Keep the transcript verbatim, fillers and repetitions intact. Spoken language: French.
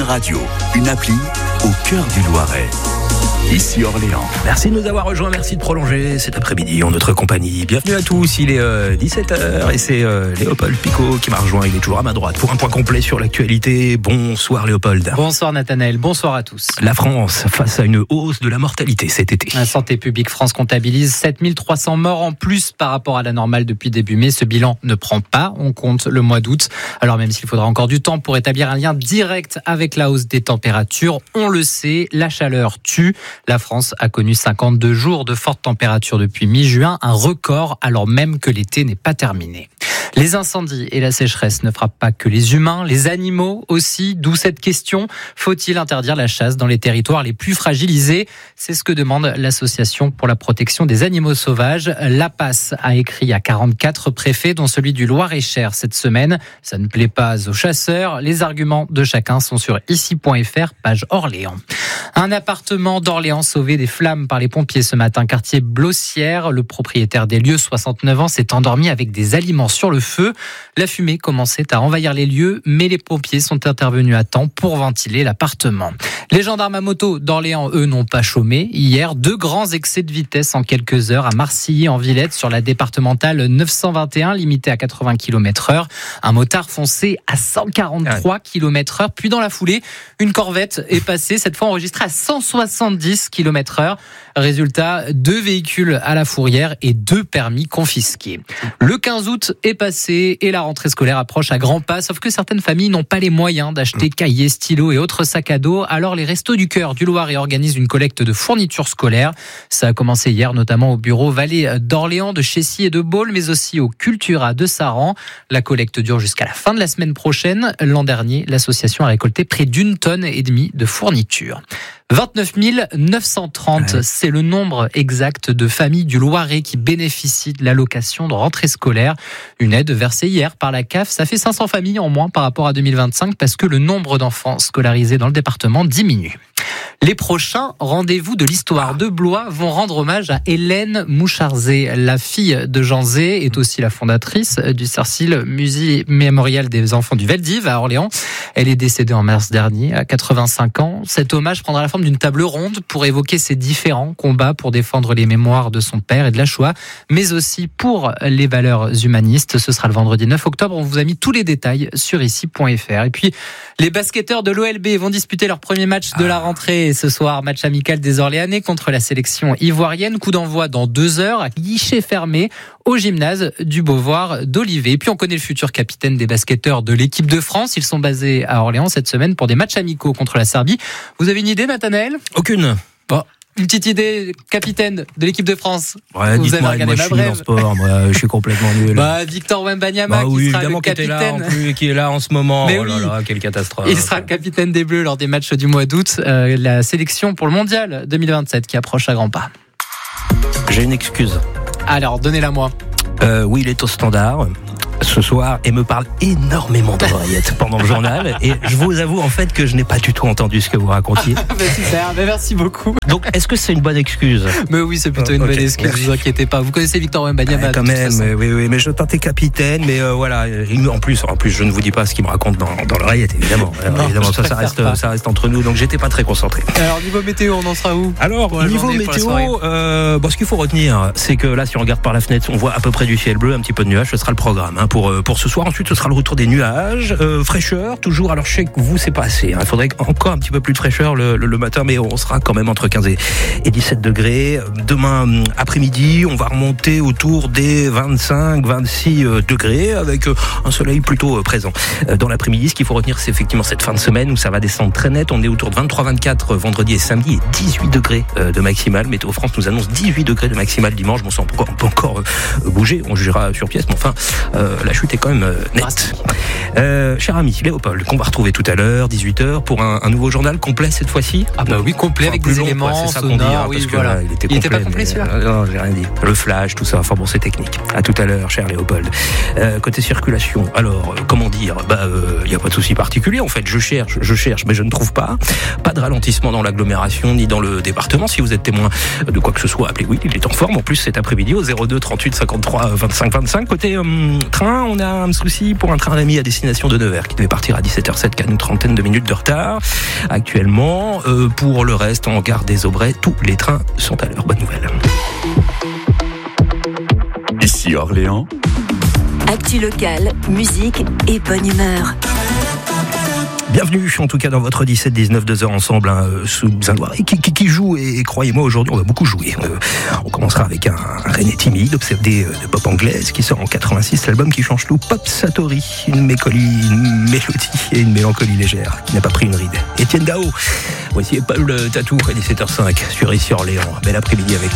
radio, une appli au cœur du Loiret. Ici Orléans. Merci de nous avoir rejoints, merci de prolonger cet après-midi en notre compagnie. Bienvenue à tous, il est euh, dix-sept heures et c'est euh, Léopold Picot qui m'a rejoint. Il est toujours à ma droite pour un point complet sur l'actualité. Bonsoir Léopold. Bonsoir Nathanaël, bonsoir à tous. La France face à une hausse de la mortalité cet été. La Santé publique France comptabilise sept mille trois cents morts en plus par rapport à la normale depuis début mai. Ce bilan ne prend pas en compte le mois d'août. Alors même s'il faudra encore du temps pour établir un lien direct avec la hausse des températures, on le sait, la chaleur tue. La France a connu cinquante-deux jours de fortes températures depuis mi-juin, un record alors même que l'été n'est pas terminé. Les incendies et la sécheresse ne frappent pas que les humains, les animaux aussi, d'où cette question. Faut-il interdire la chasse dans les territoires les plus fragilisés ? C'est ce que demande l'Association pour la protection des animaux sauvages. L'A P A S a écrit à quarante-quatre préfets, dont celui du Loir-et-Cher cette semaine. Ça ne plaît pas aux chasseurs. Les arguments de chacun sont sur ici point f r, page Orléans. Un appartement d'Orléans sauvé des flammes par les pompiers ce matin, quartier Blossière. Le propriétaire des lieux, soixante-neuf ans, s'est endormi avec des aliments sur le feu. La fumée commençait à envahir les lieux, mais les pompiers sont intervenus à temps pour ventiler l'appartement. Les gendarmes à moto d'Orléans, eux, n'ont pas chômé. Hier, deux grands excès de vitesse en quelques heures à Marcilly, en Villette, sur la départementale neuf cent vingt et un, limitée à quatre-vingts kilomètres heure. Un motard foncé à cent quarante-trois kilomètres heure. Puis dans la foulée, une corvette est passée, cette fois enregistrée à cent soixante-dix kilomètres heure. Résultat, deux véhicules à la fourrière et deux permis confisqués. Le quinze août est passé et la rentrée scolaire approche à grands pas, sauf que certaines familles n'ont pas les moyens d'acheter cahiers, stylos et autres sacs à dos. Alors les Restos du Cœur du Loiret organisent une collecte de fournitures scolaires. Ça a commencé hier, notamment au bureau Vallée d'Orléans, de Chessy et de Baule, mais aussi au Cultura de Saran. La collecte dure jusqu'à la fin de la semaine prochaine. L'an dernier, l'association a récolté près d'une tonne et demie de fournitures. vingt-neuf mille neuf cent trente, ouais. C'est le nombre exact de familles du Loiret qui bénéficient de l'allocation de rentrée scolaire. Une aide versée hier par la C A F, ça fait cinq cents familles en moins par rapport à deux mille vingt-cinq parce que le nombre d'enfants scolarisés dans le département diminue. Les prochains rendez-vous de l'histoire de Blois vont rendre hommage à Hélène Moucharzé. La fille de Jean Zé est aussi la fondatrice du CERCIL, Musée mémorial des enfants du Veldiv à Orléans. Elle est décédée en mars dernier à quatre-vingt-cinq ans. Cet hommage prendra la forme d'une table ronde pour évoquer ses différents combats pour défendre les mémoires de son père et de la Shoah, mais aussi pour les valeurs humanistes. Ce sera le vendredi neuf octobre. On vous a mis tous les détails sur ici point f r. Et puis, les basketteurs de l'O L B vont disputer leur premier match de la rentrée ce soir. Match amical des Orléanais contre la sélection ivoirienne. Coup d'envoi dans deux heures à guichet fermé au gymnase du Beauvoir d'Olivet. Et puis on connaît le futur capitaine des basketteurs de l'équipe de France. Ils sont basés à Orléans cette semaine pour des matchs amicaux contre la Serbie. Vous avez une idée, Nathanaël ? Aucune. Bon. Une petite idée, capitaine de l'équipe de France. Ouais, vous dites-moi, avez moi je suis nul en sport, moi je suis complètement nul. Bah, Victor Wembanyama, bah, oui, qui sera le capitaine. Qui, là, en plus, qui est là en ce moment. Mais oh là oui. là, quelle catastrophe. Il sera le capitaine des Bleus lors des matchs du mois d'août. Euh, la sélection pour le mondial deux mille vingt-sept qui approche à grands pas. J'ai une excuse. Alors, donnez-la moi. Euh, oui, il est au standard ce soir et me parle énormément dans l'oreillette pendant le journal, et je vous avoue en fait que je n'ai pas du tout entendu ce que vous racontiez. Ah, bah super, bah merci beaucoup. Donc est-ce que c'est une bonne excuse ? Mais oui, c'est plutôt une okay, bonne excuse, ne vous inquiétez pas. Vous connaissez Victor Wembanyama, ouais, quand même, oui, oui, mais je tentais capitaine, mais euh, voilà, en plus, en plus, je ne vous dis pas ce qu'il me raconte dans, dans l'oreillette, évidemment. Alors, non, évidemment, ça, ça reste, ça reste entre nous, donc j'étais pas très concentré. Alors niveau météo, on en sera où ? Alors niveau journée, météo, euh, bon, ce qu'il faut retenir, c'est que là, si on regarde par la fenêtre, on voit à peu près du ciel bleu, un petit peu de nuages. Ce sera le programme hein, pour pour ce soir. Ensuite, ce sera le retour des nuages, euh, fraîcheur, toujours. Alors, je sais que vous, c'est pas assez. Hein. Il faudrait encore un petit peu plus de fraîcheur le, le, le matin, mais on sera quand même entre quinze et dix-sept degrés. Demain après-midi, on va remonter autour des vingt-cinq, vingt-six degrés, avec un soleil plutôt présent. Dans l'après-midi, ce qu'il faut retenir, c'est effectivement cette fin de semaine où ça va descendre très net. On est autour de vingt-trois, vingt-quatre vendredi et samedi, et dix-huit degrés de maximal. Météo France nous annonce dix-huit degrés de maximal dimanche. Bon, ça, on peut encore, on peut encore bouger. On jugera sur pièce, mais enfin, euh, la chute est quand même net. Euh, cher ami Léopold, qu'on va retrouver tout à l'heure, dix-huit heures, pour un, un nouveau journal complet cette fois-ci. Ah bah oui, complet, enfin, avec des long, éléments, quoi, c'est ça qu'on dit, hein, oui, parce que voilà. là, il était il complet. était pas complet celui-là. Euh, non, j'ai rien dit. Le flash, tout ça, enfin bon, c'est technique. À tout à l'heure, cher Léopold. Euh, côté circulation, alors, euh, comment dire, bah, il euh, y a pas de souci particulier. En fait, je cherche, je cherche, mais je ne trouve pas. Pas de ralentissement dans l'agglomération ni dans le département. Si vous êtes témoin de quoi que ce soit, appelez Will, il est en forme. En plus, cet après-midi au zéro deux trente-huit cinquante-trois vingt-cinq vingt-cinq. Côté euh, train train. On a un souci pour un train Rémi à destination de Nevers qui devait partir à dix-sept heures sept, qui a une trentaine de minutes de retard actuellement. Euh, pour le reste, en gare des Aubrais, tous les trains sont à l'heure. Bonne nouvelle. Ici Orléans. Actu locale, musique et bonne humeur. Bienvenue en tout cas dans votre dix-sept dix-neuf, deux heures ensemble hein, sous un Loiret qui, qui, qui joue et, et croyez-moi aujourd'hui on va beaucoup jouer. Euh, on commencera avec un, un René timide, obsédé de pop anglaise qui sort en quatre-vingt-six, l'album qui change tout, Pop Satori, une, mécolie, une mélodie et une mélancolie légère qui n'a pas pris une ride. Étienne Dao, voici Paul Tatou à dix-sept heures cinq sur Ici Orléans. Bel après-midi avec